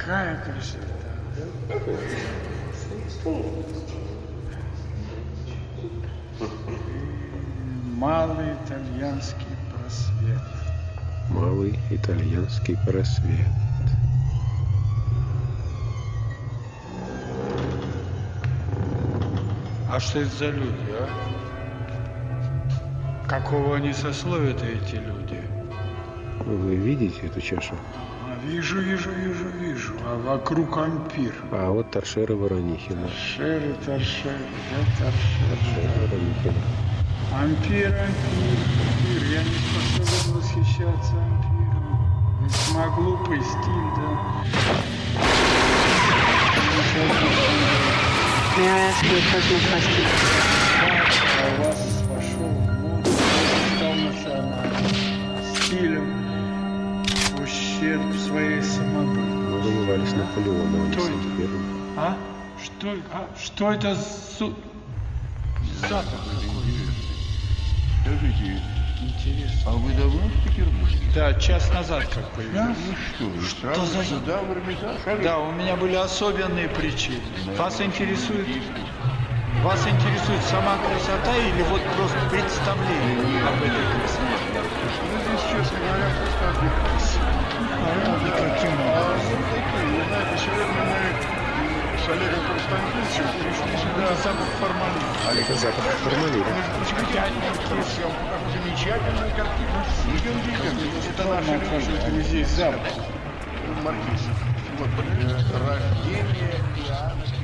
Какая красота! Малый итальянский просвет. Малый итальянский просвет. А что это за люди, а? Какого они сословия-то, эти люди? Вы видите эту чашу? Вижу. А вокруг ампир. А вот торшеры Воронихина. Торшеры, да, торшеры. Воронихина. Ампир. Я не способен восхищаться ампиром. Весьма глупый стиль, да. May I ask you a personal question? А у вас пошел в моду, стал национальным стилем в ущерб своей самобытности. Мы воевали с Наполеоном, Кто Алексеем это? Первым. Что это запах такой? Скажите, Интересно. а вы давно в Петербурге? Да, час назад как Да? появился. Ну что вы, Что сразу за- сюда, в Эрмитаж? Да, у меня были особенные причины. Вас интересует сама красота или вот просто представление об этой красоте? Ну, здесь, честно говоря, просто отдыхать. Никаким А образом. вот такие, вы знаете, сегодня мы с Олегом Константиновичем пришли сюда. Запах формалина. Это запах формалина. Между прочим, я вам покажу замечательную картину. Идемте. Это наша Здесь запах. Маркиз. Вот, рождение Иоанна